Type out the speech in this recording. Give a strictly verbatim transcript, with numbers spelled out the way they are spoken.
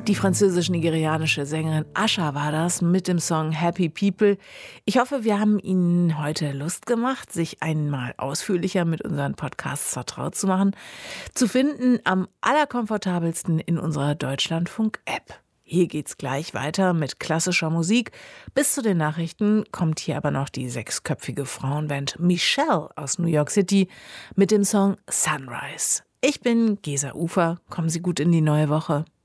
Die französisch-nigerianische Sängerin Asha war das mit dem Song Happy People. Ich hoffe, wir haben Ihnen heute Lust gemacht, sich einmal ausführlicher mit unseren Podcasts vertraut zu machen. Zu finden am allerkomfortabelsten in unserer Deutschlandfunk-App. Hier geht's gleich weiter mit klassischer Musik. Bis zu den Nachrichten kommt hier aber noch die sechsköpfige Frauenband Michelle aus New York City mit dem Song Sunrise. Ich bin Gesa Ufer. Kommen Sie gut in die neue Woche.